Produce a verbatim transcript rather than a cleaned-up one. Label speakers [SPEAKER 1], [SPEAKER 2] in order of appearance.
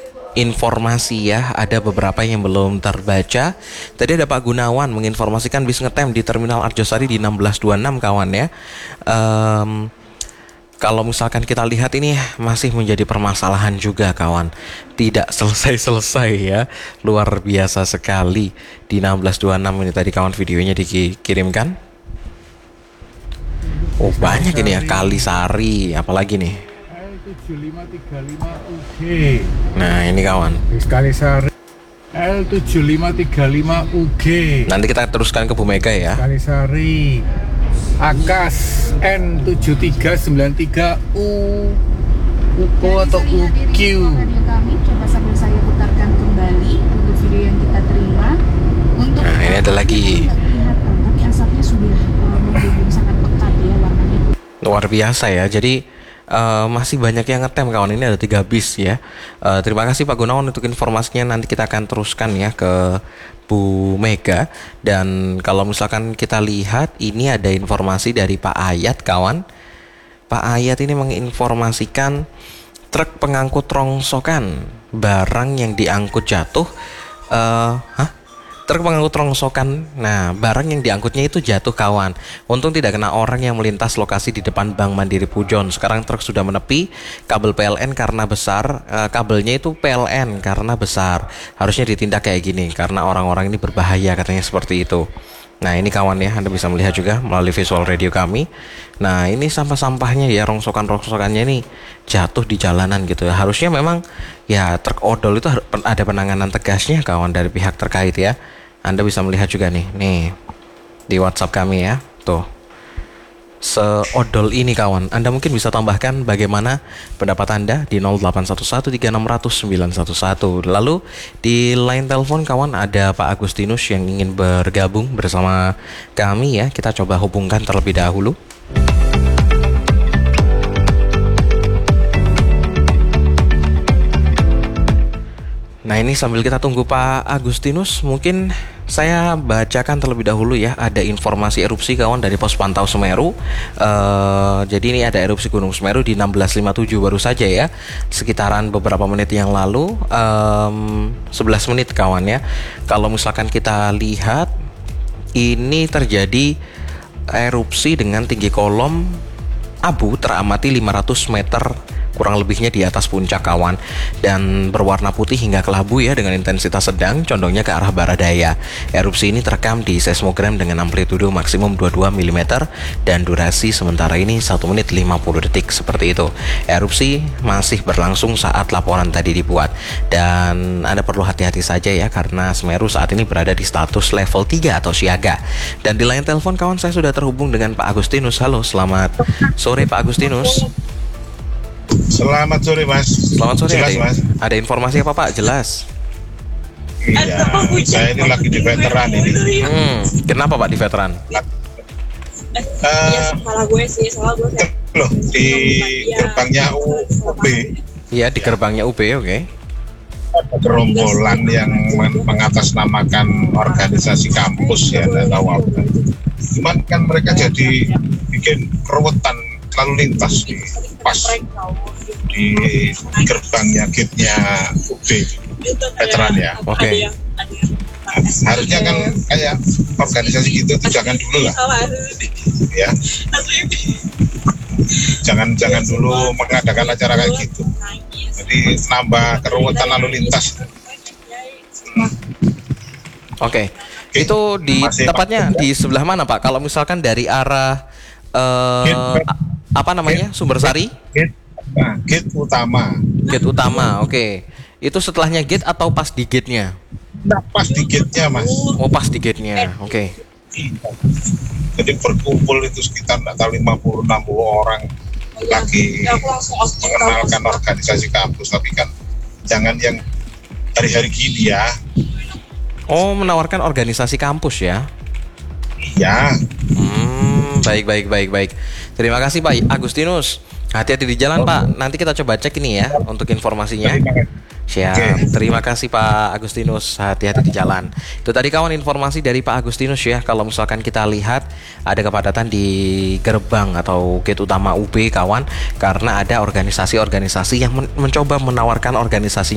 [SPEAKER 1] informasi ya, ada beberapa yang belum terbaca. Tadi ada Pak Gunawan menginformasikan bis ngetem di Terminal Arjosari di enam belas dua puluh enam kawan ya. Um, Kalau misalkan kita lihat ini masih menjadi permasalahan juga kawan, tidak selesai-selesai ya, luar biasa sekali di enam belas dua puluh enam ini tadi kawan videonya dikirimkan. Oh banyak ini ya, Kalisari, apalagi nih
[SPEAKER 2] L tujuh lima tiga lima U G.
[SPEAKER 1] Nah ini kawan
[SPEAKER 2] Kalisari L tujuh lima tiga lima U G.
[SPEAKER 1] Nanti kita teruskan ke Bu Mega ya.
[SPEAKER 2] Kalisari Akas N tujuh tiga sembilan tiga U U atau U Q.
[SPEAKER 3] Kami coba sambil saya putarkan kembali untuk video yang kita terima. Untuk
[SPEAKER 1] nah ini ada lagi.
[SPEAKER 3] Tapi asapnya sudah uh, menggelembung sangat pekat ya warnanya.
[SPEAKER 1] Luar biasa ya. Jadi uh, masih banyak yang ngetem kawan. Ini ada tiga bis ya. Uh, terima kasih Pak Gunawan untuk informasinya. Nanti kita akan teruskan ya ke Bu Mega. Dan kalau misalkan kita lihat ini ada informasi dari Pak Ayat kawan. Pak Ayat ini menginformasikan truk pengangkut rongsokan barang yang diangkut jatuh. Uh, hah? Truk pengangkut rongsokan, nah barang yang diangkutnya itu jatuh kawan. Untung tidak kena orang yang melintas lokasi di depan Bank Mandiri Pujon. Sekarang truk sudah menepi, kabel P L N karena besar, eh, kabelnya itu P L N karena besar. Harusnya ditindak kayak gini karena orang-orang ini berbahaya katanya seperti itu. Nah ini kawan ya, Anda bisa melihat juga melalui visual radio kami. Nah ini sampah-sampahnya ya, rongsokan-rongsokannya ini jatuh di jalanan gitu ya. Harusnya memang ya truk odol itu ada penanganan tegasnya kawan dari pihak terkait ya. Anda bisa melihat juga nih, nih di WhatsApp kami ya, tuh seodol ini kawan. Anda mungkin bisa tambahkan bagaimana pendapat Anda di nol delapan satu satu tiga enam nol nol sembilan satu satu. Lalu di line telepon kawan ada Pak Agustinus yang ingin bergabung bersama kami ya. Kita coba hubungkan terlebih dahulu. Nah ini sambil kita tunggu Pak Agustinus, mungkin saya bacakan terlebih dahulu ya. Ada informasi erupsi kawan dari pos pantau Semeru. uh, Jadi ini ada erupsi Gunung Semeru di enam belas lima puluh tujuh baru saja ya, sekitaran beberapa menit yang lalu, um, sebelas menit kawan ya. Kalau misalkan kita lihat, ini terjadi erupsi dengan tinggi kolom abu teramati lima ratus meter kurang lebihnya di atas puncak kawan, dan berwarna putih hingga kelabu ya dengan intensitas sedang, condongnya ke arah barat daya. Erupsi ini terekam di seismogram dengan amplitudo maksimum dua puluh dua milimeter dan durasi sementara ini satu menit lima puluh detik seperti itu. Erupsi masih berlangsung saat laporan tadi dibuat, dan Anda perlu hati-hati saja ya karena Semeru saat ini berada di status level tiga atau siaga. Dan di line telepon kawan saya sudah terhubung dengan Pak Agustinus. Halo, selamat sore Pak Agustinus.
[SPEAKER 4] Selamat sore Mas.
[SPEAKER 1] Selamat sore.
[SPEAKER 4] Jelas,
[SPEAKER 1] ada,
[SPEAKER 4] Mas.
[SPEAKER 1] Ada informasi apa Pak? Jelas.
[SPEAKER 4] Iya, saya ini lagi di veteran ini.
[SPEAKER 1] Hmm, kenapa Pak di veteran?
[SPEAKER 4] Uh,
[SPEAKER 5] salah gue sih, salah gue kayak
[SPEAKER 4] loh, di gerbangnya U B.
[SPEAKER 1] Iya, di gerbangnya U B, oke. Okay.
[SPEAKER 4] Ada gerombolan yang mengatasnamakan organisasi kampus ya, nggak tahu apa. Cuman kan mereka jadi bikin keruwetan lalu lintas di pas di gerbangnya gate-nya U B veteran ya.
[SPEAKER 1] Oke. Okay.
[SPEAKER 4] Harusnya kan kayak organisasi gitu itu jangan dulu lah. Ya. Jangan jangan dulu mengadakan acara kayak gitu. Jadi nambah keruwetan lalu lintas.
[SPEAKER 1] Hmm. Oke. Okay. Itu di Masih tepatnya Pak, di sebelah mana Pak? Kalau misalkan dari arah uh, apa namanya? Gate, Sumber Sari?
[SPEAKER 4] Gate, nah, gate utama.
[SPEAKER 1] Gate utama, oke. Okay. Itu setelahnya gate atau pas di gate-nya?
[SPEAKER 4] Nah, pas di gate-nya Mas.
[SPEAKER 1] Oh, pas di gate-nya, oke. Okay.
[SPEAKER 4] Jadi berkumpul itu sekitar nggak tahu lima puluh enam puluh orang lagi mengenalkan organisasi kampus, tapi kan jangan yang hari-hari gini ya.
[SPEAKER 1] Oh, menawarkan organisasi kampus ya?
[SPEAKER 4] Iya.
[SPEAKER 1] Hmm, baik baik baik baik. Terima kasih Pak Agustinus. Hati-hati di jalan oh. Pak. Nanti kita coba cek ini ya untuk informasinya. Siap. Terima kasih Pak Agustinus. Hati-hati di jalan. Itu tadi kawan informasi dari Pak Agustinus ya. Kalau misalkan kita lihat ada kepadatan di gerbang atau gate utama U B kawan, karena ada organisasi-organisasi yang men- mencoba menawarkan organisasi